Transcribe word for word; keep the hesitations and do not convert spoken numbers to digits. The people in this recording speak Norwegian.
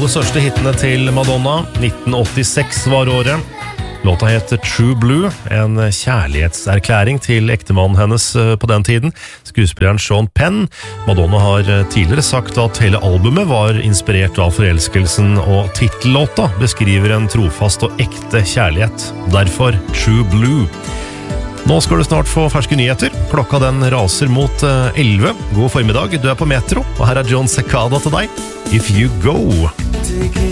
aller største hitene til Madonna. nitten åttiseks var året. Låta heter True Blue, en kjærlighetserklæring til ektemannen hennes på den tiden, skuespilleren Sean Penn. Madonna har tidligere sagt at hele albumet var inspirert av forelskelsen, og titellåta beskriver en trofast og ekte kjærlighet. Derfor True Blue. Nå skal du snart få ferske nyheter. Klokka den raser mot elleve. God formiddag, du er på Metro, og her er John Cicada til deg. If You Go.